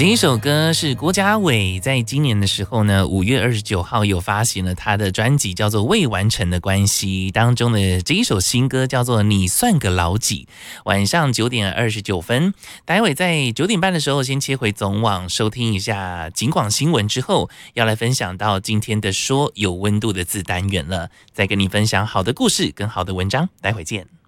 这一首歌是郭家伟在今年的时候呢，5月29号有发行了他的专辑，叫做《未完成的关系》当中的这一首新歌叫做《你算个老几》。晚上9:29，待会在9点半的时候先切回总网收听一下警广新闻，之后要来分享到今天的说有温度的字单元了，再跟你分享好的故事跟好的文章，待会见。